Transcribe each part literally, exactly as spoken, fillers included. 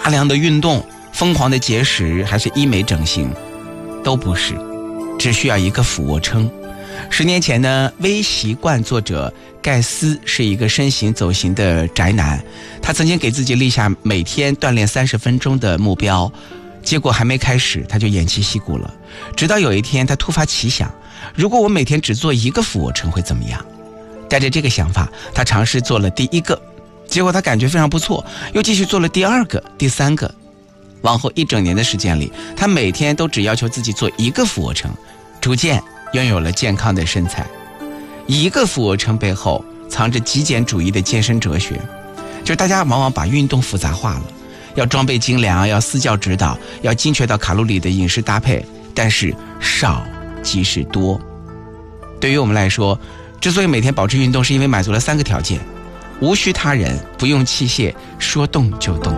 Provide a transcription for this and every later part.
大量的运动、疯狂的节食，还是医美整形，都不是，只需要一个俯卧撑。十年前呢，微习惯作者盖斯是一个身形走形的宅男，他曾经给自己立下每天锻炼三十分钟的目标，结果还没开始他就偃旗息鼓了。直到有一天他突发奇想，如果我每天只做一个俯卧撑会怎么样？带着这个想法，他尝试做了第一个，结果他感觉非常不错，又继续做了第二个、第三个。往后一整年的时间里，他每天都只要求自己做一个俯卧撑，逐渐拥有了健康的身材。一个俯卧撑背后藏着极简主义的健身哲学，就是大家往往把运动复杂化了，要装备精良，要私教指导，要精确到卡路里的饮食搭配，但是少即是多。对于我们来说，之所以每天保持运动，是因为满足了三个条件：无需他人，不用器械，说动就动。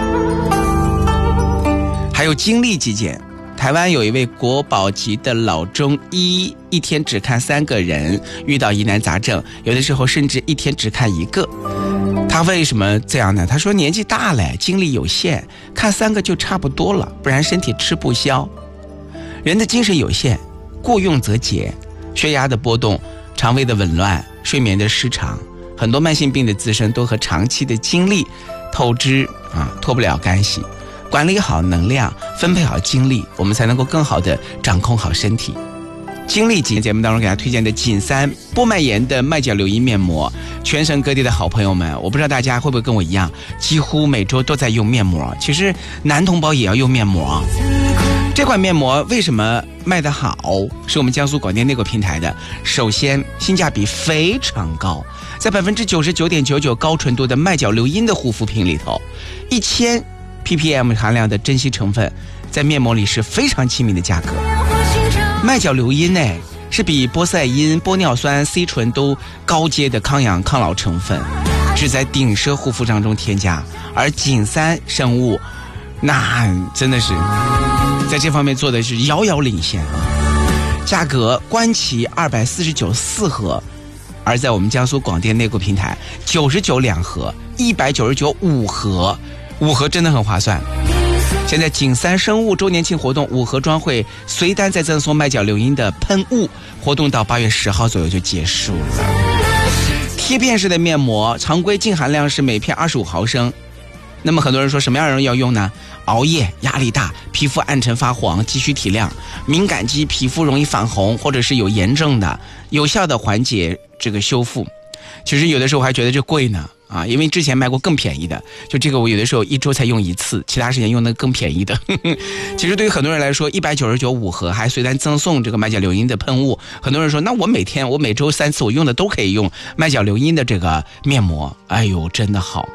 还有精力极简。台湾有一位国宝级的老中医，一天只看三个人，遇到疑难杂症，有的时候甚至一天只看一个。他为什么这样呢？他说年纪大了，精力有限，看三个就差不多了，不然身体吃不消。人的精神有限，过用则竭，血压的波动，肠胃的紊乱，睡眠的失常，很多慢性病的滋生都和长期的精力透支啊脱不了干系。管理好能量，分配好精力，我们才能够更好的掌控好身体。精力节节目当中给大家推荐的锦三波脉岩的麦角硫因面膜，全省各地的好朋友们，我不知道大家会不会跟我一样，几乎每周都在用面膜。其实男同胞也要用面膜。这款面膜为什么卖得好？是我们江苏广电内购平台的。首先，性价比非常高，在百分之九十九点九九高纯度的麦角硫因的护肤品里头，一千。P P M 含量的珍稀成分在面膜里是非常亲民的价格。麦角硫因呢，是比波塞因、玻尿酸、C 醇都高阶的抗氧抗老成分，只在顶奢护肤当中添加。而锦三生物那真的是在这方面做的是遥遥领先，价格官旗二百四十九四盒，而在我们江苏广电内购平台九十九两盒，一百九十九五盒。五盒真的很划算。现在锦三生物周年庆活动，五盒专会随单再赠送麦角硫因的喷雾，活动到八月十号左右就结束了。贴片式的面膜，常规净含量是每片二十五毫升。那么很多人说什么样的人要用呢？熬夜、压力大、皮肤暗沉发黄、急需体谅、敏感肌皮肤容易反红，或者是有炎症的，有效的缓解这个修复。其实有的时候还觉得这贵呢。啊，因为之前卖过更便宜的，就这个我有的时候一周才用一次，其他时间用那更便宜的。其实对于很多人来说，一百九十九五盒还随单赠送这个麦角硫因的喷雾。很多人说，那我每天我每周三次我用的都可以用麦角硫因的这个面膜，哎呦，真的好。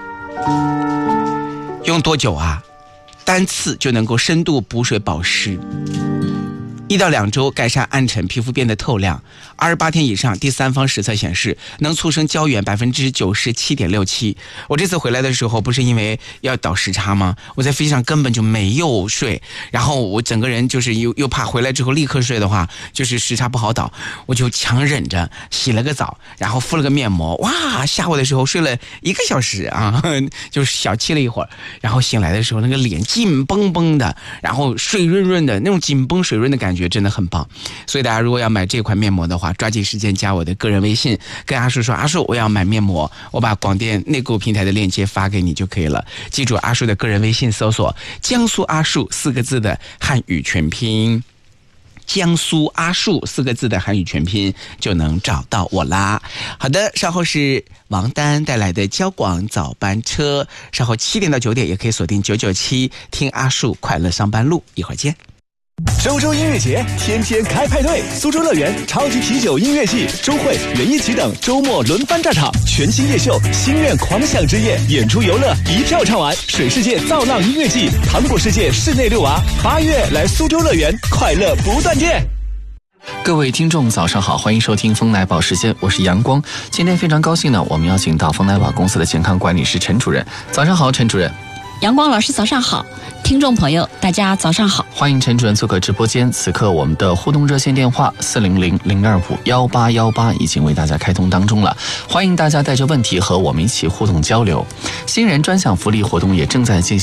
用多久啊？单次就能够深度补水保湿。一到两周改善暗沉，皮肤变得透亮。二十八天以上，第三方实测显示能促生胶原百分之九十七点六七。我这次回来的时候，不是因为要倒时差吗？我在飞机上根本就没有睡，然后我整个人就是又又怕回来之后立刻睡的话，就是时差不好倒，我就强忍着洗了个澡，然后敷了个面膜。哇，下午的时候睡了一个小时啊，就是小憩了一会儿，然后醒来的时候那个脸紧绷绷的，然后水润润的那种紧绷水润的感觉。真的很棒，所以大家如果要买这款面膜的话，抓紧时间加我的个人微信，跟阿树说，阿树我要买面膜，我把广电内购平台的链接发给你就可以了。记住阿树的个人微信，搜索江苏阿树四个字的汉语全拼，江苏阿树四个字的汉语全拼就能找到我啦。好的，稍后是王丹带来的交广早班车，稍后七点到九点也可以锁定九九七听阿树快乐上班路，一会儿见。 周周音乐节，天天开派对！苏州乐园超级啤酒音乐季、周会、园艺曲等周末轮番炸场，全新夜秀、心愿狂想之夜，演出游乐一票唱完。水世界造浪音乐季、糖果世界室内遛娃，八月来苏州乐园，快乐不断电。 各位听众早上好，欢迎收听风奶宝时间，我是阳光。今天非常高兴呢，我们邀请到风奶宝公司的健康管理师陈主任。早上好，陈主任。 阳光老师早上好，听众朋友大家早上好， 欢迎陈主任做客直播间。此刻我们的互动热线电话四零零零二五幺八幺八已经为大家开通当中了，欢迎大家带着问题和我们一起互动交流。新人专享福利活动也正在进行。